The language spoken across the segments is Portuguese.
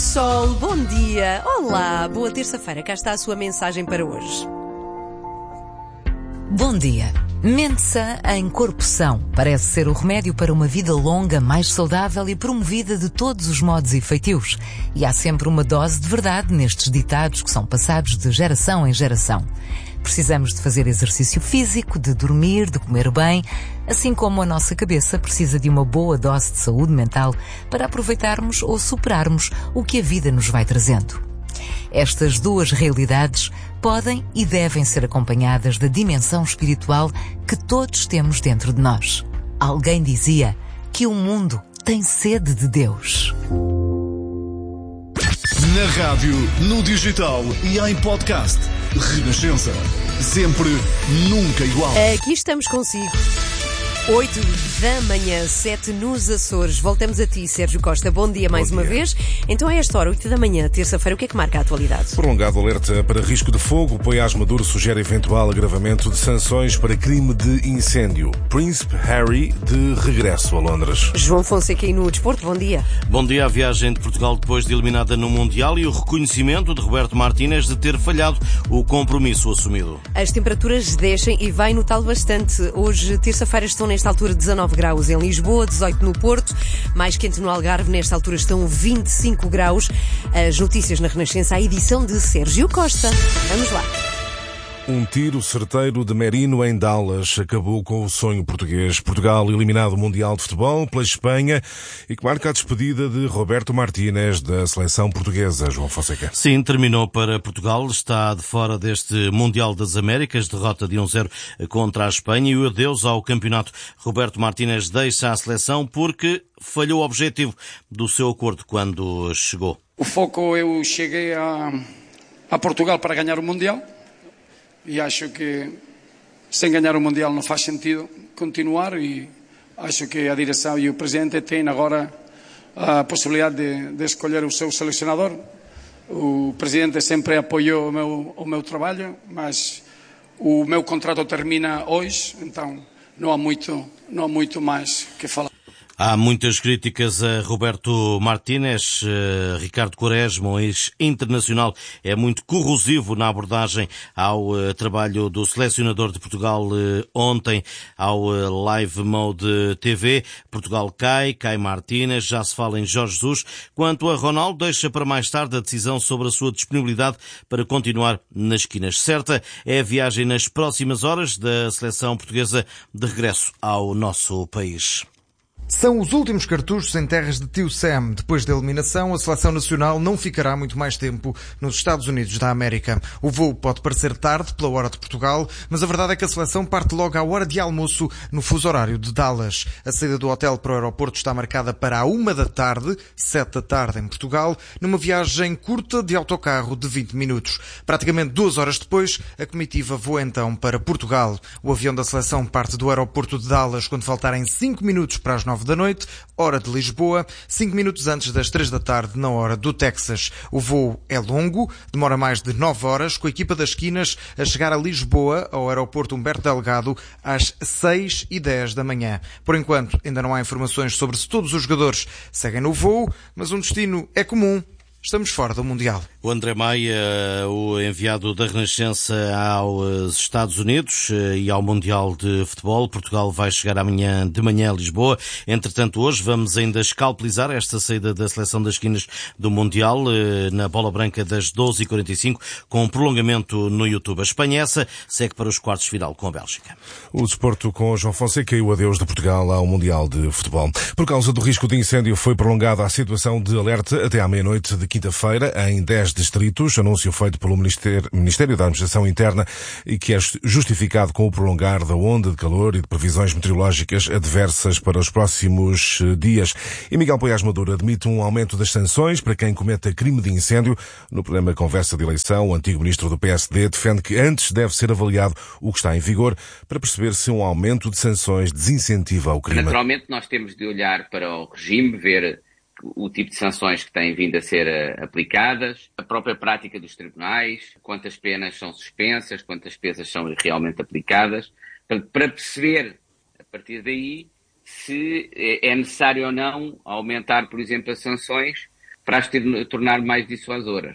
Sol, bom dia. Olá, boa terça-feira. Cá está a sua mensagem para hoje. Bom dia. Mente-sã em corpo são parece ser o remédio para uma vida longa, mais saudável e promovida de todos os modos e feitios. E há sempre uma dose de verdade nestes ditados que são passados de geração em geração. Precisamos de fazer exercício físico, de dormir, de comer bem, assim como a nossa cabeça precisa de uma boa dose de saúde mental para aproveitarmos ou superarmos o que a vida nos vai trazendo. Estas duas realidades podem e devem ser acompanhadas da dimensão espiritual que todos temos dentro de nós. Alguém dizia que o mundo tem sede de Deus. Na rádio, no digital e em podcast. Renascença. Sempre, nunca igual. Aqui estamos consigo. 8 da manhã, 7 nos Açores. Voltamos a ti, Sérgio Costa. Bom dia mais uma vez. Então a esta hora, 8 da manhã, terça-feira, o que é que marca a atualidade? Prolongado alerta para risco de fogo. O Poiás Maduro sugere eventual agravamento de sanções para crime de incêndio. Príncipe Harry de regresso a Londres. João Fonseca e no Desporto, bom dia. Bom dia. A viagem de Portugal depois de eliminada no Mundial e o reconhecimento de Roberto Martínez de ter falhado o compromisso assumido. As temperaturas descem e vai notá-lo bastante. Hoje, terça-feira, estão nesta altura 19 graus em Lisboa, 18 no Porto, mais quente no Algarve, nesta altura estão 25 graus. As notícias na Renascença, a edição de Sérgio Costa. Vamos lá. Um tiro certeiro de Merino em Dallas acabou com o sonho português. Portugal eliminado do Mundial de Futebol pela Espanha e que marca a despedida de Roberto Martínez da seleção portuguesa. João Fonseca. Sim, terminou para Portugal. Está de fora deste Mundial das Américas, derrota de 1-0 contra a Espanha e o adeus ao campeonato. Roberto Martínez deixa a seleção porque falhou o objetivo do seu acordo quando chegou. O foco, eu cheguei a Portugal para ganhar o Mundial. E acho que sem ganhar o Mundial não faz sentido continuar e acho que a direção e o presidente têm agora a possibilidade de escolher o seu selecionador. O presidente sempre apoiou o meu trabalho, mas o meu contrato termina hoje, então não há muito mais que falar. Há muitas críticas a Roberto Martínez. Ricardo Quaresma, ex-internacional, é muito corrosivo na abordagem ao trabalho do selecionador de Portugal ontem ao Live Mode TV. Portugal cai Martínez, já se fala em Jorge Jesus. Quanto a Ronaldo, deixa para mais tarde a decisão sobre a sua disponibilidade para continuar nas esquinas. Certa é a viagem nas próximas horas da seleção portuguesa de regresso ao nosso país. São os últimos cartuchos em terras de Tio Sam. Depois da eliminação, a seleção nacional não ficará muito mais tempo nos Estados Unidos da América. O voo pode parecer tarde, pela hora de Portugal, mas a verdade é que a seleção parte logo à hora de almoço no fuso horário de Dallas. A saída do hotel para o aeroporto está marcada para a 1 da tarde, 7 da tarde em Portugal, numa viagem curta de autocarro de 20 minutos. Praticamente 2 horas depois, a comitiva voa então para Portugal. O avião da seleção parte do aeroporto de Dallas quando faltarem 5 minutos para as 9 da noite, hora de Lisboa, 5 minutos antes das 3 da tarde, na hora do Texas. O voo é longo, demora mais de 9 horas, com a equipa das esquinas a chegar a Lisboa, ao aeroporto Humberto Delgado, às 6h10 da manhã. Por enquanto, ainda não há informações sobre se todos os jogadores seguem no voo, mas um destino é comum. Estamos fora do Mundial. O André Maia, o enviado da Renascença aos Estados Unidos e ao Mundial de Futebol. Portugal vai chegar amanhã de manhã a Lisboa. Entretanto, hoje vamos ainda escalpelizar esta saída da seleção das esquinas do Mundial na bola branca das 12h45 com um prolongamento no YouTube. A Espanha essa segue para os quartos de final com a Bélgica. O desporto com João Fonseca e o adeus de Portugal ao Mundial de Futebol. Por causa do risco de incêndio foi prolongada a situação de alerta até à meia-noite de quinta-feira em 10 distritos, anúncio feito pelo Ministério da Administração Interna e que é justificado com o prolongar da onda de calor e de previsões meteorológicas adversas para os próximos dias. E Miguel Poiás Maduro admite um aumento das sanções para quem cometa crime de incêndio. No programa Conversa de Eleição, o antigo ministro do PSD defende que antes deve ser avaliado o que está em vigor para perceber se um aumento de sanções desincentiva o crime. Naturalmente nós temos de olhar para o regime, ver o tipo de sanções que têm vindo a ser aplicadas, a própria prática dos tribunais, quantas penas são suspensas, quantas penas são realmente aplicadas, para perceber, a partir daí, se é necessário ou não aumentar, por exemplo, as sanções para as tornar mais dissuasoras.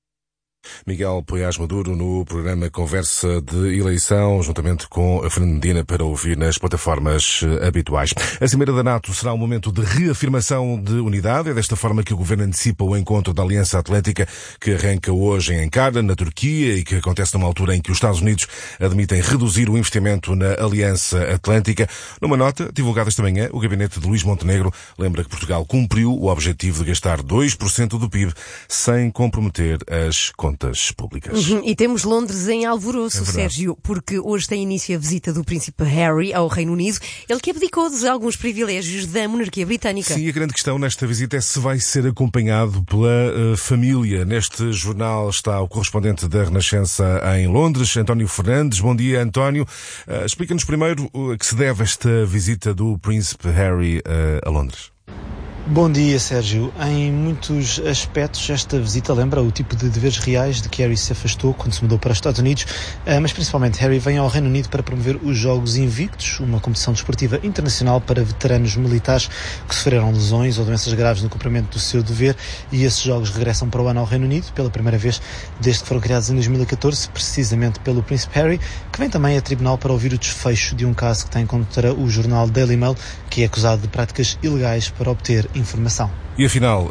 Miguel Poiás Maduro no programa Conversa de Eleição, juntamente com a Fernando Medina, para ouvir nas plataformas habituais. A Cimeira da NATO será um momento de reafirmação de unidade. É desta forma que o Governo antecipa o encontro da Aliança Atlântica, que arranca hoje em Ankara, na Turquia, e que acontece numa altura em que os Estados Unidos admitem reduzir o investimento na Aliança Atlântica. Numa nota divulgada esta manhã, o gabinete de Luís Montenegro lembra que Portugal cumpriu o objetivo de gastar 2% do PIB sem comprometer as contas públicas. E temos Londres em alvoroço, Sérgio, porque hoje tem início a visita do príncipe Harry ao Reino Unido, ele que abdicou de alguns privilégios da monarquia britânica. Sim, a grande questão nesta visita é se vai ser acompanhado pela família. Neste jornal está o correspondente da Renascença em Londres, António Fernandes. Bom dia, António. Explica-nos primeiro a que se deve esta visita do príncipe Harry a Londres. Bom dia, Sérgio. Em muitos aspectos, esta visita lembra o tipo de deveres reais de que Harry se afastou quando se mudou para os Estados Unidos, mas principalmente Harry vem ao Reino Unido para promover os Jogos Invictus, uma competição desportiva internacional para veteranos militares que sofreram lesões ou doenças graves no cumprimento do seu dever, e esses Jogos regressam para o ano ao Reino Unido pela primeira vez desde que foram criados em 2014, precisamente pelo príncipe Harry, que vem também a tribunal para ouvir o desfecho de um caso que tem contra o jornal Daily Mail, que é acusado de práticas ilegais para obter informação. E afinal,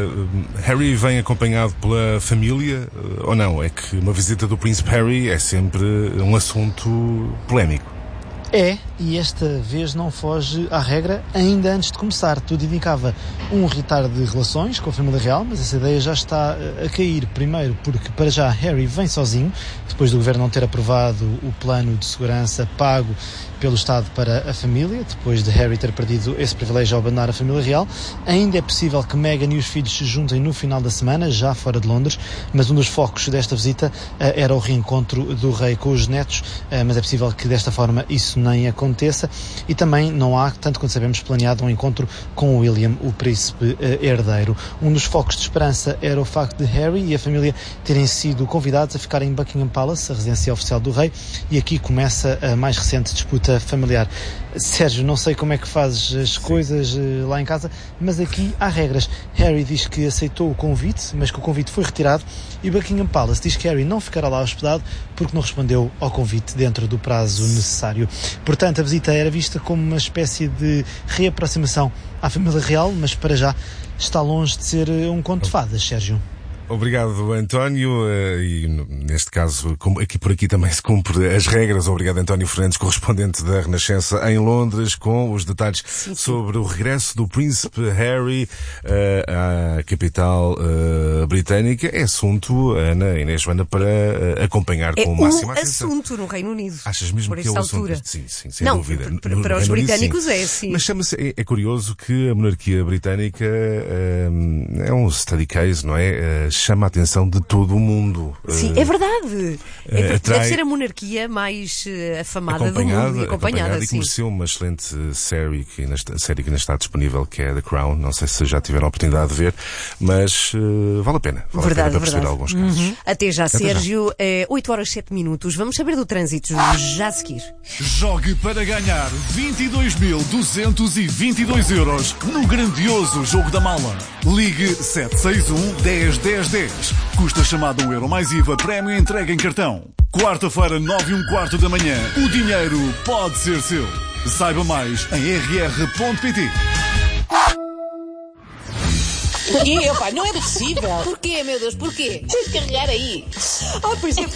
Harry vem acompanhado pela família ou não? É que uma visita do príncipe Harry é sempre um assunto polémico. É, e esta vez não foge à regra ainda antes de começar. Tudo indicava um retardo de relações com a família real, mas essa ideia já está a cair. Primeiro porque, para já, Harry vem sozinho, depois do governo não ter aprovado o plano de segurança pago pelo Estado para a família, depois de Harry ter perdido esse privilégio ao abandonar a família real. Ainda é possível que Meghan e os filhos se juntem no final da semana, já fora de Londres, mas um dos focos desta visita era o reencontro do rei com os netos, mas é possível que desta forma isso nem aconteça, e também não há, tanto quanto sabemos, planeado um encontro com William, o príncipe herdeiro. Um dos focos de esperança era o facto de Harry e a família terem sido convidados a ficar em Buckingham Palace, a residência oficial do rei, e aqui começa a mais recente disputa familiar. Sérgio, não sei como é que fazes as coisas lá em casa, mas aqui há regras. Harry diz que aceitou o convite, mas que o convite foi retirado, e Buckingham Palace diz que Harry não ficará lá hospedado porque não respondeu ao convite dentro do prazo necessário. Portanto, a visita era vista como uma espécie de reaproximação à família real, mas para já está longe de ser um conto de fadas, Sérgio. Obrigado, António, e neste caso, aqui por aqui também se cumpre as regras. Obrigado, António Fernandes, correspondente da Renascença em Londres, com os detalhes sobre o regresso do príncipe Harry à capital britânica. É assunto, Ana Inês Joana, para acompanhar com máxima atenção. É assunto no Reino Unido. Achas mesmo que é o assunto? Sim, sem dúvida. Para os britânicos é assim. Mas chama-se, é curioso que a monarquia britânica é um study case, não é? Chama a atenção de todo o mundo. Sim, é verdade. Deve ser a monarquia mais afamada do mundo e acompanhada. E que mereceu uma excelente série que ainda está disponível, que é The Crown. Não sei se já tiveram a oportunidade de ver, mas vale a pena. Vale a pena para perceber alguns casos. Até já, Sérgio. 8 horas 7 minutos. Vamos saber do trânsito já a seguir. Jogue para ganhar 22.222 euros no grandioso Jogo da Mala. Ligue 761 10 10 10. Custa chamada €1 mais IVA, prémio entrega em cartão. Quarta-feira, 9h15 da manhã. O dinheiro pode ser seu. Saiba mais em rr.pt. Porquê? Opa, não é possível. Porquê, meu Deus, porquê? Tens de carregar aí. Pois é.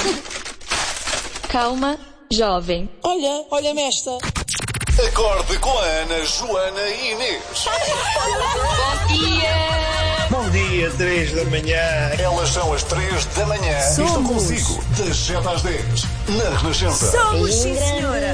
Calma, jovem. Olha-me esta. Acorde com a Ana, Joana e Inês. Bom dia. Bom dia, 3 da manhã. Elas são as 3 da manhã. Estou consigo, das 7 às 10, na Renascença. Somos, sim, senhora.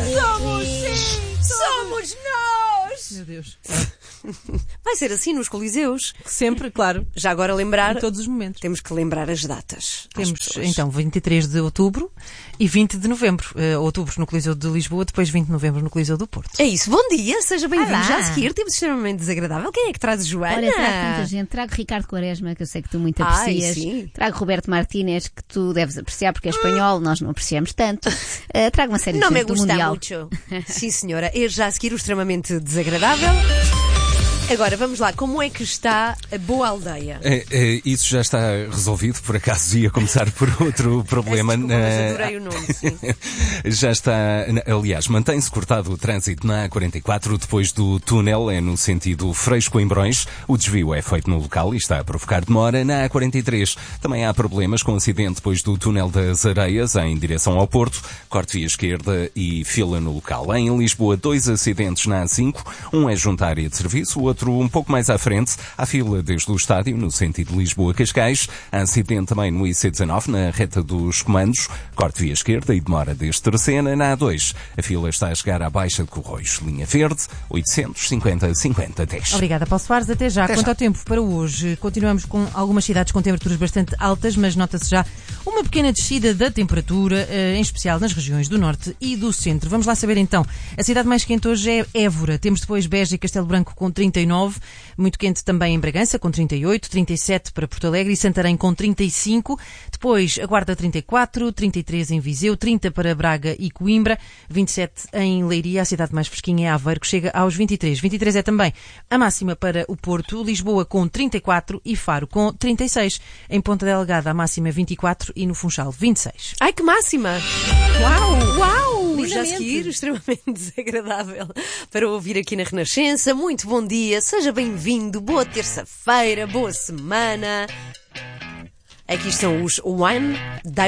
Somos nós. Meu Deus. Vai ser assim nos coliseus. Sempre, claro. Já agora lembrar... Em todos os momentos. Temos que lembrar as datas. Temos, então, 23 de outubro e 20 de novembro. Outubro no Coliseu de Lisboa, depois 20 de novembro no Coliseu do Porto. É isso. Bom dia, seja bem-vindo. Já a seguir, temos extremamente desagradável. Quem é que traz, Joana? Olha, trago muita gente. Trago Ricardo Quaresma, que eu sei que tu muito aprecias. Sim. Trago Roberto Martínez, que tu deves apreciar porque é espanhol, nós não apreciamos tanto. Trago uma série de gente do Mundial. Não me gusta muito. Sim, senhora. É já a seguir o extremamente desagradável. Agora, vamos lá. Como é que está a Boa Aldeia? Isso já está resolvido. Por acaso ia começar por outro problema. Desculpa, mas adorei o nome, sim. Já está, aliás, mantém-se cortado o trânsito na A44 depois do túnel, no sentido Freixo-Coimbrões. O desvio é feito no local e está a provocar demora. Na A43 também há problemas com acidente depois do túnel das Areias em direção ao Porto, corte via esquerda e fila no local. Em Lisboa, 2 acidentes na A5, um é junto à área de serviço, o outro um pouco mais à frente, à fila desde o estádio, no sentido Lisboa-Cascais. Há acidente também no IC19, na reta dos comandos, corte via esquerda e demora desde Terceira. Na A2, a fila está a chegar à Baixa de Corroios, linha verde, 850-50-10. Obrigada, Paulo Soares. Até já. Quanto ao tempo para hoje, continuamos com algumas cidades com temperaturas bastante altas, mas nota-se já uma pequena descida da temperatura, em especial nas regiões do norte e do centro. Vamos lá saber então. A cidade mais quente hoje é Évora. Temos depois Beja e Castelo Branco com 39, muito quente também em Bragança com 38, 37 para Porto Alegre e Santarém com 35. Depois a Guarda 34, 33 em Viseu, 30 para Braga e Coimbra, 27 em Leiria. A cidade mais fresquinha é Aveiro, que chega aos 23. 23 é também a máxima para o Porto, Lisboa com 34 e Faro com 36. Em Ponta Delgada a máxima 24 e no Funchal 26. Ai, que máxima! Uau! Uau! Já a seguir, extremamente desagradável para ouvir aqui na Renascença. Muito bom dia, seja bem-vindo, boa terça-feira, boa semana. Aqui estão os One